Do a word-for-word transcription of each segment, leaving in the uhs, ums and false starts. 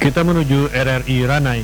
Kita menuju R R I Ranai.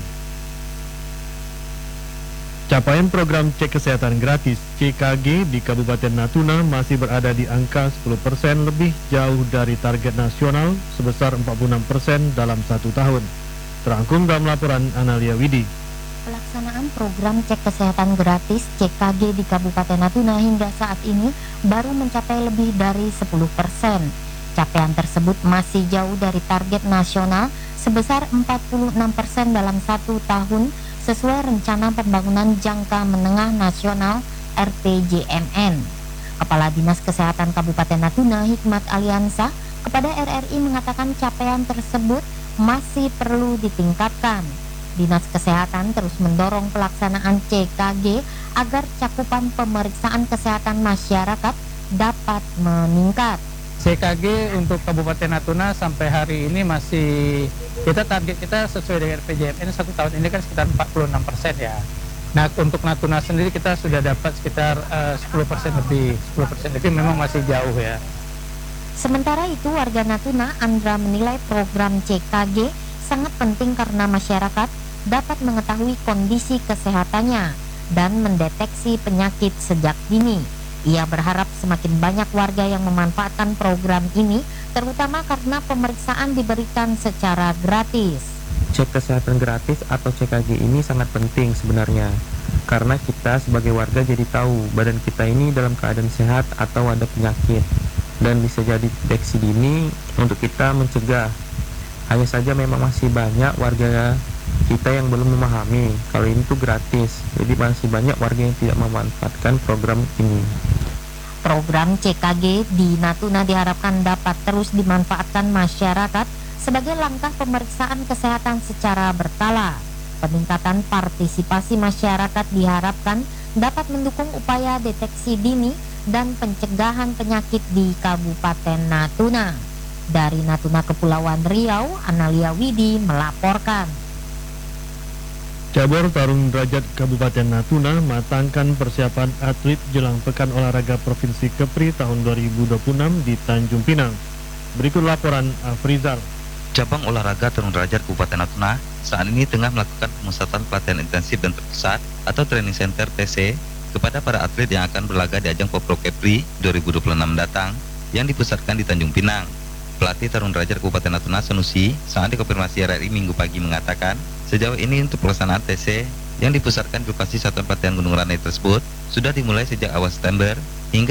Capaian program cek kesehatan gratis C K G di Kabupaten Natuna masih berada di angka sepuluh persen lebih jauh dari target nasional sebesar empat puluh enam persen dalam satu tahun. Terangkum dalam laporan Analia Widi. Pelaksanaan program cek kesehatan gratis C K G di Kabupaten Natuna hingga saat ini baru mencapai lebih dari sepuluh persen. Capaian tersebut masih jauh dari target nasional sebesar empat puluh enam persen dalam satu tahun sesuai Rencana Pembangunan Jangka Menengah Nasional R P J M N. Kepala Dinas Kesehatan Kabupaten Natuna Hikmat Aliansa kepada R R I mengatakan capaian tersebut masih perlu ditingkatkan. Dinas Kesehatan terus mendorong pelaksanaan C K G agar cakupan pemeriksaan kesehatan masyarakat dapat meningkat. C K G untuk Kabupaten Natuna sampai hari ini masih, kita target kita sesuai dengan R P J M N satu tahun ini kan sekitar empat puluh enam persen ya. Nah untuk Natuna sendiri kita sudah dapat sekitar uh, sepuluh persen lebih, sepuluh persen lebih memang masih jauh ya. Sementara itu warga Natuna Andra menilai program C K G sangat penting karena masyarakat dapat mengetahui kondisi kesehatannya dan mendeteksi penyakit sejak dini. Ia berharap semakin banyak warga yang memanfaatkan program ini, terutama karena pemeriksaan diberikan secara gratis. Cek kesehatan gratis atau C K G ini sangat penting sebenarnya, karena kita sebagai warga jadi tahu badan kita ini dalam keadaan sehat atau ada penyakit, dan bisa jadi deteksi dini untuk kita mencegah. Hanya saja memang masih banyak warga kita yang belum memahami kalau ini tuh gratis, jadi masih banyak warga yang tidak memanfaatkan program ini. Program C K G di Natuna diharapkan dapat terus dimanfaatkan masyarakat sebagai langkah pemeriksaan kesehatan secara berkala. Peningkatan partisipasi masyarakat diharapkan dapat mendukung upaya deteksi dini dan pencegahan penyakit di Kabupaten Natuna. Dari Natuna Kepulauan Riau, Analia Widi melaporkan. Cabur Tarung Derajat Kabupaten Natuna matangkan persiapan atlet jelang Pekan Olahraga Provinsi Kepri tahun dua ribu dua puluh enam di Tanjung Pinang. Berikut laporan Afrizal. Cabang Olahraga Tarung Derajat Kabupaten Natuna saat ini tengah melakukan pemusatan pelatihan intensif dan terpusat atau Training Center T C kepada para atlet yang akan berlaga di ajang Popro Kepri dua ribu dua puluh enam mendatang yang dipusatkan di Tanjung Pinang. Pelatih Tarung Derajat Kabupaten Natuna Sanusi saat dikonfirmasi R R I Minggu pagi mengatakan sejauh ini untuk pelaksanaan T C yang dipusatkan di lokasi Satuan Pelatihan Gunung Ranai tersebut sudah dimulai sejak awal September